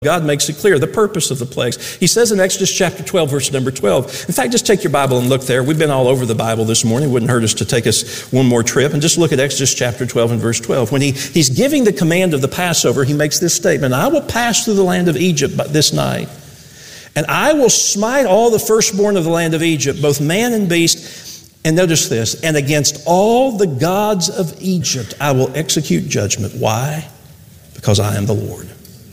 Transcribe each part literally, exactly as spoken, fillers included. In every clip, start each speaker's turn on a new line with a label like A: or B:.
A: God makes it clear, the purpose of the plagues. He says in Exodus chapter twelve, verse number twelve. In fact, just take your Bible and look there. We've been all over the Bible this morning. It wouldn't hurt us to take us one more trip and just look at Exodus chapter twelve and verse twelve. When he, he's giving the command of the Passover, he makes this statement, I will pass through the land of Egypt this night, and I will smite all the firstborn of the land of Egypt, both man and beast. And notice this, and against all the gods of Egypt I will execute judgment. Why? Because I am the Lord.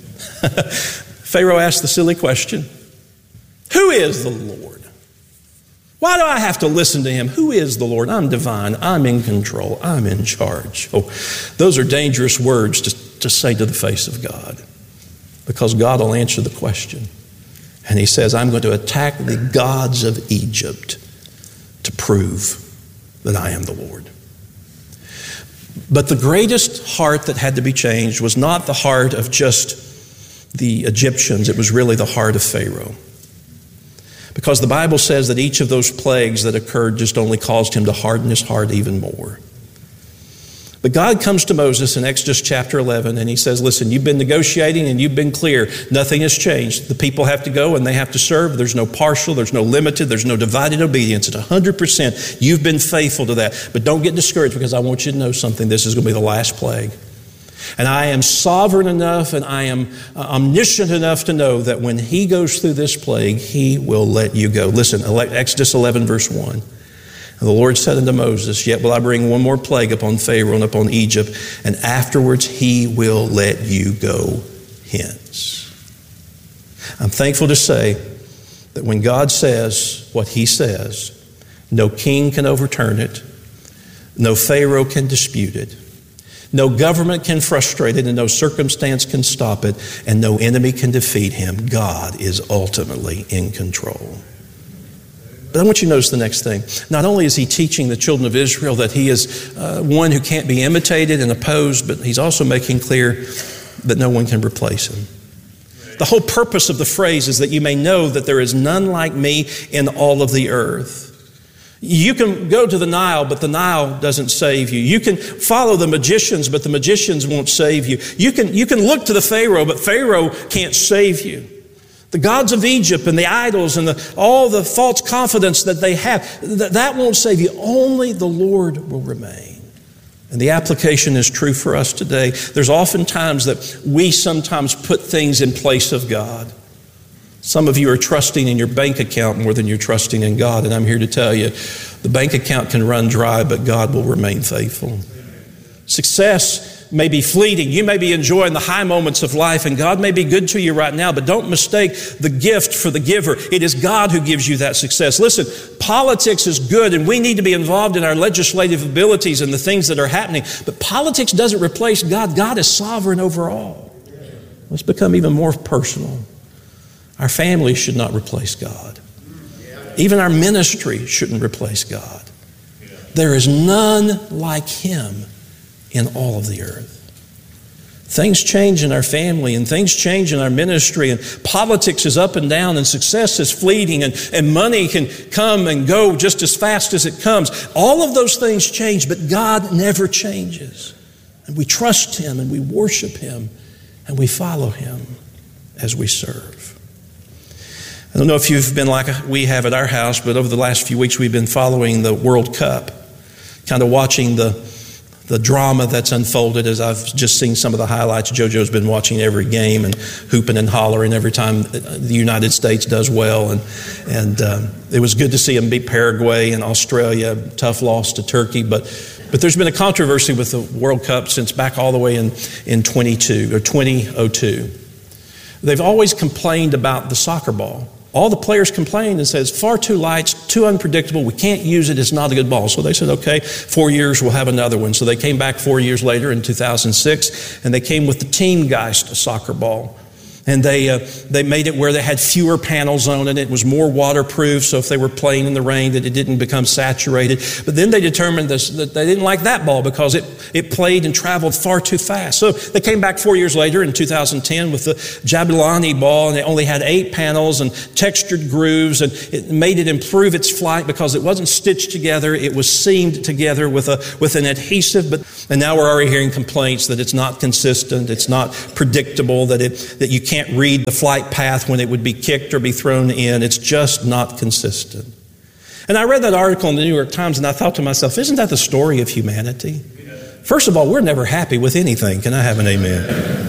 A: Pharaoh asked the silly question, who is the Lord? Why do I have to listen to him? Who is the Lord? I'm divine. I'm in control. I'm in charge. Oh, those are dangerous words to, to say to the face of God, because God will answer the question. And he says, I'm going to attack the gods of Egypt to prove that I am the Lord. But the greatest heart that had to be changed was not the heart of just the Egyptians. It was really the heart of Pharaoh. Because the Bible says that each of those plagues that occurred just only caused him to harden his heart even more. But God comes to Moses in Exodus chapter eleven and he says, listen, you've been negotiating and you've been clear. Nothing has changed. The people have to go and they have to serve. There's no partial, there's no limited, there's no divided obedience. It's one hundred percent. You've been faithful to that. But don't get discouraged, because I want you to know something. This is going to be the last plague. And I am sovereign enough and I am omniscient enough to know that when he goes through this plague, he will let you go. Listen, Exodus eleven verse one. And the Lord said unto Moses, yet will I bring one more plague upon Pharaoh and upon Egypt, and afterwards he will let you go hence. I'm thankful to say that when God says what he says, no king can overturn it, no Pharaoh can dispute it, no government can frustrate it, and no circumstance can stop it, and no enemy can defeat him. God is ultimately in control. But I want you to notice the next thing. Not only is he teaching the children of Israel that he is uh, one who can't be imitated and opposed, but he's also making clear that no one can replace him. The whole purpose of the phrase is that you may know that there is none like me in all of the earth. You can go to the Nile, but the Nile doesn't save you. You can follow the magicians, but the magicians won't save you. You can, you can look to the Pharaoh, but Pharaoh can't save you. The gods of Egypt and the idols and the, all the false confidence that they have, that, that won't save you. Only the Lord will remain. And the application is true for us today. There's often times that we sometimes put things in place of God. Some of you are trusting in your bank account more than you're trusting in God. And I'm here to tell you, the bank account can run dry, but God will remain faithful. Success may be fleeting. You may be enjoying the high moments of life, and God may be good to you right now, but don't mistake the gift for the giver. It is God who gives you that success. Listen, politics is good, and we need to be involved in our legislative abilities and the things that are happening, but politics doesn't replace God. God is sovereign over all. Let's become even more personal. Our family should not replace God. Even our ministry shouldn't replace God. There is none like him in all of the earth. Things change in our family and things change in our ministry, and politics is up and down and success is fleeting, and, and money can come and go just as fast as it comes. All of those things change, but God never changes. And we trust him and we worship him and we follow him as we serve. I don't know if you've been like we have at our house, but over the last few weeks we've been following the World Cup, kind of watching the the drama that's unfolded. As I've just seen some of the highlights. JoJo's been watching every game and hooping and hollering every time the United States does well. And and um, it was good to see them beat Paraguay and Australia. Tough loss to Turkey. But but there's been a controversy with the World Cup since back all the way in, in twenty-two or twenty oh two. They've always complained about the soccer ball. All the players complained and said, it's far too light, it's too unpredictable, we can't use it, it's not a good ball. So they said, okay, four years, we'll have another one. So they came back four years later in two thousand six, and they came with the Teamgeist soccer ball. And they uh, they made it where they had fewer panels on it. It was more waterproof, so if they were playing in the rain, that it didn't become saturated. But then they determined this, that they didn't like that ball because it, it played and traveled far too fast. So they came back four years later in two thousand ten with the Jabulani ball, and it only had eight panels and textured grooves, and it made it improve its flight because it wasn't stitched together. It was seamed together with a with an adhesive. But and now we're already hearing complaints that it's not consistent, it's not predictable, that it that you can't can't read the flight path when it would be kicked or be thrown in. It's just not consistent. And I read that article in the New York Times and I thought to myself, isn't that the story of humanity? First of all, we're never happy with anything. Can I have an amen?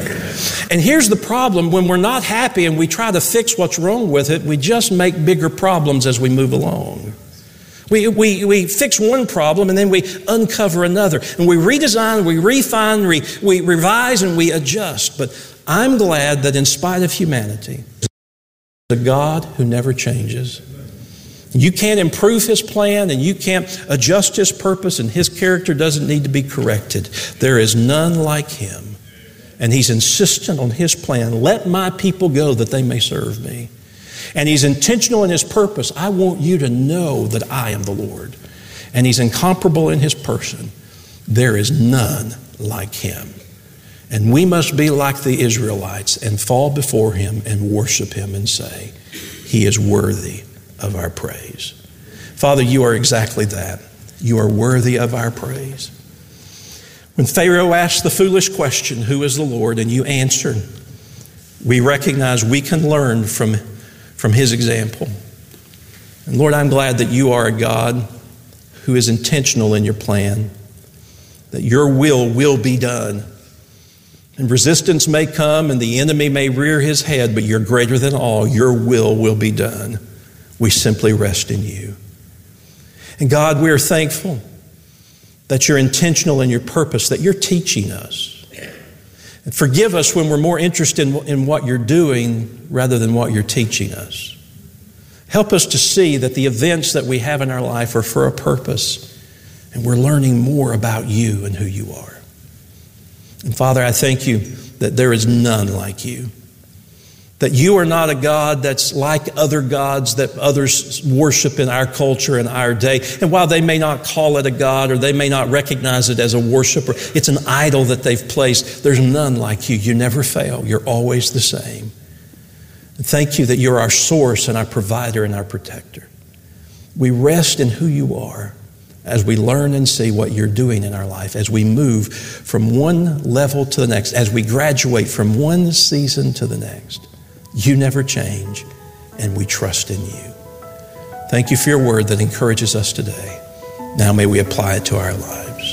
A: And here's the problem. When we're not happy and we try to fix what's wrong with it, we just make bigger problems as we move along. We, we, we fix one problem and then we uncover another. And we redesign, we refine, we, we revise, and we adjust. But I'm glad that in spite of humanity, the God who never changes. You can't improve His plan and you can't adjust His purpose, and His character doesn't need to be corrected. There is none like Him. And He's insistent on His plan. Let my people go that they may serve me. And He's intentional in His purpose. I want you to know that I am the Lord. And He's incomparable in His person. There is none like Him. And we must be like the Israelites and fall before Him and worship Him and say, He is worthy of our praise. Father, you are exactly that. You are worthy of our praise. When Pharaoh asked the foolish question, who is the Lord? And you answered, we recognize we can learn from, from his example. And Lord, I'm glad that you are a God who is intentional in your plan, that your will will be done. And resistance may come and the enemy may rear his head, but you're greater than all. Your will will be done. We simply rest in you. And God, we are thankful that you're intentional in your purpose, that you're teaching us. And forgive us when we're more interested in, in what you're doing rather than what you're teaching us. Help us to see that the events that we have in our life are for a purpose, and we're learning more about you and who you are. And Father, I thank you that there is none like you. That you are not a God that's like other gods that others worship in our culture and our day. And while they may not call it a God or they may not recognize it as a worshiper, it's an idol that they've placed. There's none like you. You never fail. You're always the same. And thank you that you're our source and our provider and our protector. We rest in who you are as we learn and see what you're doing in our life, as we move from one level to the next, as we graduate from one season to the next. You never change, and we trust in you. Thank you for your word that encourages us today. Now may we apply it to our lives.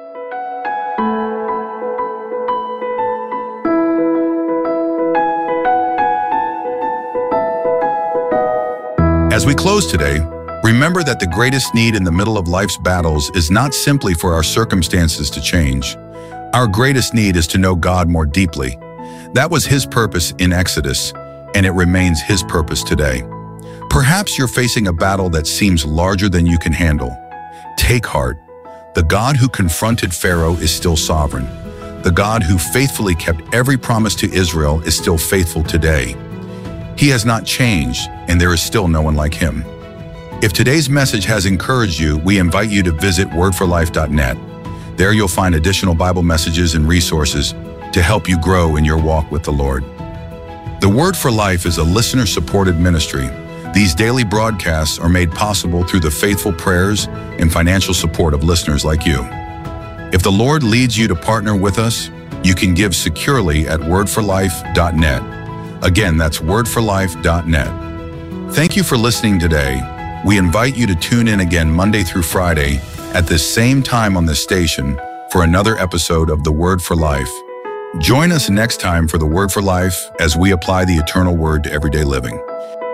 B: As we close today, remember that the greatest need in the middle of life's battles is not simply for our circumstances to change. Our greatest need is to know God more deeply. That was His purpose in Exodus, and it remains His purpose today. Perhaps you're facing a battle that seems larger than you can handle. Take heart. The God who confronted Pharaoh is still sovereign. The God who faithfully kept every promise to Israel is still faithful today. He has not changed, and there is still no one like Him. If today's message has encouraged you, we invite you to visit word for life dot net. There you'll find additional Bible messages and resources to help you grow in your walk with the Lord. The Word for Life is a listener-supported ministry. These daily broadcasts are made possible through the faithful prayers and financial support of listeners like you. If the Lord leads you to partner with us, you can give securely at word for life dot net. Again, that's word for life dot net. Thank you for listening today. We invite you to tune in again Monday through Friday at the same time on this station for another episode of The Word for Life. Join us next time for The Word for Life as we apply the eternal word to everyday living.